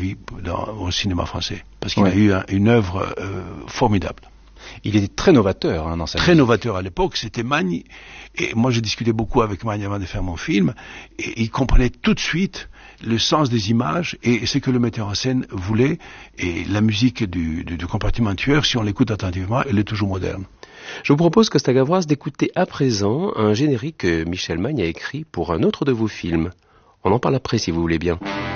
vie au cinéma français, parce qu'il a eu une œuvre formidable. Il est très novateur dans sa Très novateur à l'époque, c'était Magne, et moi j'ai discuté beaucoup avec Magne avant de faire mon film, et il comprenait tout de suite le sens des images et ce que le metteur en scène voulait, et la musique du compartiment tueur, si on l'écoute attentivement, elle est toujours moderne. Je vous propose, Costa Gavras, d'écouter à présent un générique que Michel Magne a écrit pour un autre de vos films. On en parle après si vous voulez bien.